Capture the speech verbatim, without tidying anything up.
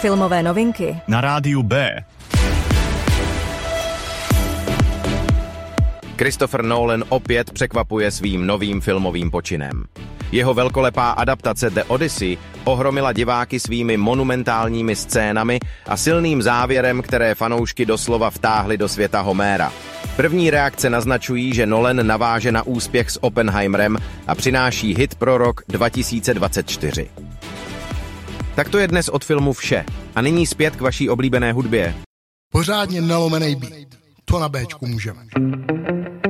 Filmové novinky na rádiu B. Christopher Nolan opět překvapuje svým novým filmovým počinem. Jeho velkolepá adaptace The Odyssey ohromila diváky svými monumentálními scénami a silným závěrem, které fanoušky doslova vtáhly do světa Homéra. První reakce naznačují, že Nolan naváže na úspěch s Oppenheimerem a přináší hit pro rok dva tisíce dvacet čtyři. Tak to je dnes od filmu vše. A nyní zpět k vaší oblíbené hudbě. Pořádně nalomenej beat. To na Béčku můžeme.